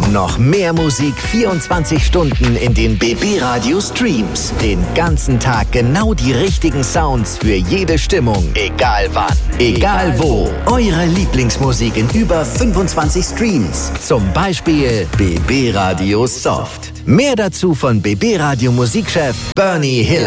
Noch mehr Musik 24 Stunden in den BB Radio Streams. Den ganzen Tag genau die richtigen Sounds für jede Stimmung. Egal wann, egal wo. Eure Lieblingsmusik in über 25 Streams. Zum Beispiel BB Radio Soft. Mehr dazu von BB Radio Musikchef Bernie Hiller.